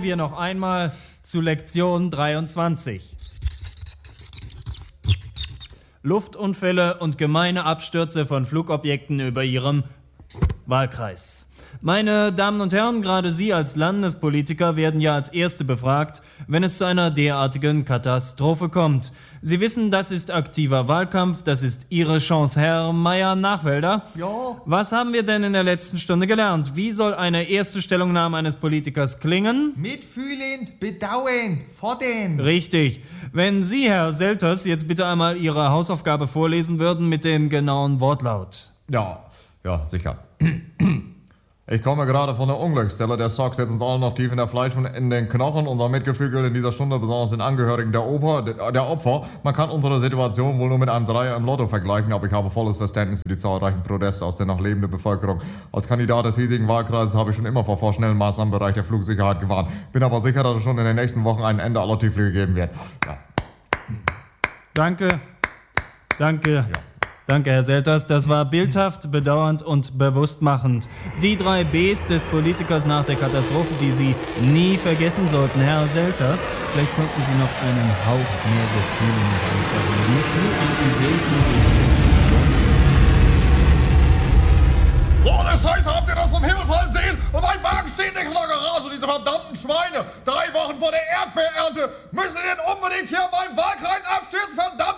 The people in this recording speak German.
wir noch einmal zu Lektion 23. Luftunfälle und gemeine Abstürze von Flugobjekten über Ihrem Wahlkreis. Meine Damen und Herren, gerade Sie als Landespolitiker werden ja als Erste befragt, wenn es zu einer derartigen Katastrophe kommt. Sie wissen, das ist aktiver Wahlkampf, das ist Ihre Chance, Herr Meier-Nachwälder. Ja. Was haben wir denn in der letzten Stunde gelernt? Wie soll eine erste Stellungnahme eines Politikers klingen? Mitfühlend, bedauernd, fordern. Richtig. Wenn Sie, Herr Selters, jetzt bitte einmal Ihre Hausaufgabe vorlesen würden mit dem genauen Wortlaut. Ja, sicher. Ich komme gerade von der Unglücksstelle. Der Schock setzt uns alle noch tief in der Fleisch und in den Knochen. Unser Mitgefühl gilt in dieser Stunde besonders den Angehörigen der Opfer. Man kann unsere Situation wohl nur mit einem Dreier im Lotto vergleichen, aber ich habe volles Verständnis für die zahlreichen Proteste aus der noch lebenden Bevölkerung. Als Kandidat des hiesigen Wahlkreises habe ich schon immer vor schnellen Maßnahmen im Bereich der Flugsicherheit gewarnt. Bin aber sicher, dass es schon in den nächsten Wochen ein Ende aller Tiefflüge geben wird. Ja. Danke, Herr Selters. Das war bildhaft, bedauernd und bewusstmachend. Die 3 Bs des Politikers nach der Katastrophe, die Sie nie vergessen sollten. Herr Selters, vielleicht könnten Sie noch einen Hauch mehr Gefühl in Ihre Ansprache legen. Nicht nur eine Idee So eine Scheiße, habt ihr das vom Himmel fallen sehen? Und mein Wagen steht nicht in der Garage, diese verdammten Schweine. 3 Wochen vor der Erdbeerernte müssen die denn unbedingt hier in meinem Wahlkreis abstürzen, verdammt!